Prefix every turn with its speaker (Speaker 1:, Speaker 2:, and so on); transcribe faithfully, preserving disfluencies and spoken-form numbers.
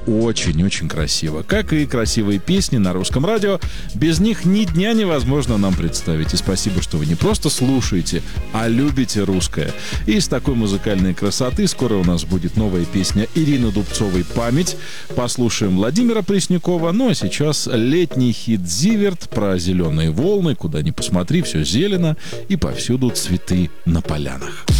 Speaker 1: очень-очень красиво. Как и красивые песни на русском радио. Без них ни дня невозможно нам представить. И спасибо, что вы не просто слушаете, а любите русское. И с такой музыкальной красоты скоро у нас будет новая песня Ирины Дубцовой «Память». Послушаем Владимира Преснякова. Ну а сейчас летний хит «Зиверт» про зеленые волны. Куда ни посмотри, все зелено и повсюду цветы на полянах.